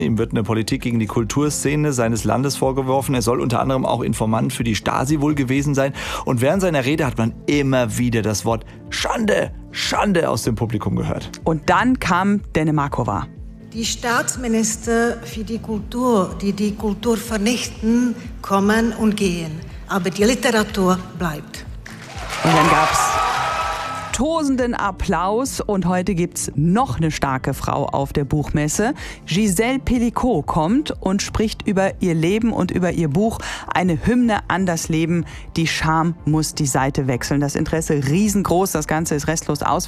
Ihm wird eine Politik gegen die Kulturszene seines Landes vorgeworfen. Er soll unter anderem auch Informant für die Stasi wohl gewesen sein. Und während seiner Rede hat man immer wieder das Wort Schande, Schande aus dem Publikum gehört. Und dann kam Dennemarkova. Die Staatsminister für die Kultur, die die Kultur vernichten, kommen und gehen. Aber die Literatur bleibt. Und dann gab's tosenden Applaus und heute gibt's noch eine starke Frau auf der Buchmesse. Gisèle Pelicot kommt und spricht über ihr Leben und über ihr Buch Eine Hymne an das Leben. Die Scham muss die Seite wechseln. Das Interesse riesengroß, das Ganze ist restlos ausverkauft.